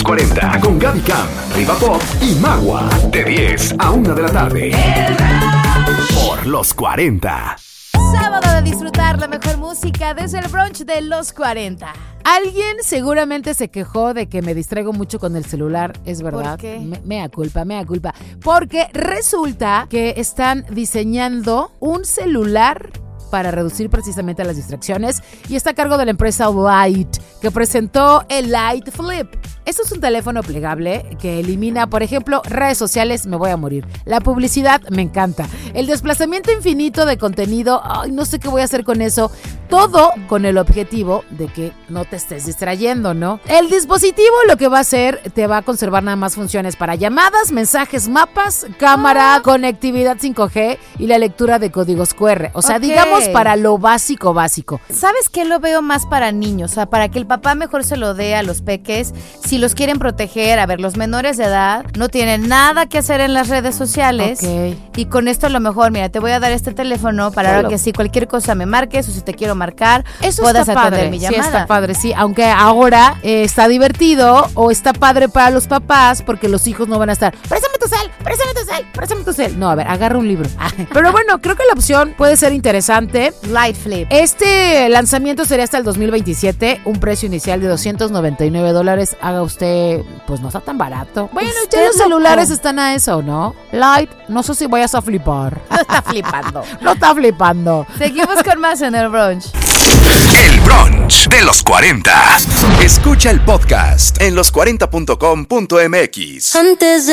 40 con Gaby Cam, Riva Pop y Magua. De 10 a 1 de la tarde. Por los 40. Sábado de disfrutar la mejor música desde el brunch de los 40. Alguien seguramente se quejó de que me distraigo mucho con el celular, es verdad. ¿Por qué? Mea culpa. Porque resulta que están diseñando un celular para reducir precisamente las distracciones y está a cargo de la empresa Light, que presentó el Light Flip. Esto es un teléfono plegable que elimina, por ejemplo, redes sociales, me voy a morir. La publicidad, me encanta. El desplazamiento infinito de contenido, ay, no sé qué voy a hacer con eso. Todo con el objetivo de que no te estés distrayendo, ¿no? El dispositivo lo que va a hacer, te va a conservar nada más funciones para llamadas, mensajes, mapas, cámara, conectividad 5G y la lectura de códigos QR. O sea, digamos para lo básico. ¿Sabes qué? Lo veo más para niños, o sea, para que el papá mejor se lo dé a los peques. Si los quieren proteger, a ver, los menores de edad no tienen nada que hacer en las redes sociales. Y con esto a lo mejor, mira, te voy a dar este teléfono para ahora que si cualquier cosa me marques o si te quiero marcar, eso puedas está atender padre. mi llamada. Sí, está padre, sí, aunque ahora está divertido o está padre para los papás porque los hijos no van a estar, préstame tu cel. No, a ver, agarra un libro. Pero bueno, creo que la opción puede ser interesante. Light Flip. Este lanzamiento sería hasta el 2027, un precio inicial de $299. Haga usted, pues no está tan barato. Bueno, ya los celulares están a eso, ¿no? Light, no sé si vayas a flipar. No está flipando. Seguimos con más en el brunch. El brunch de los 40. Escucha el podcast en los40.com.mx. Antes de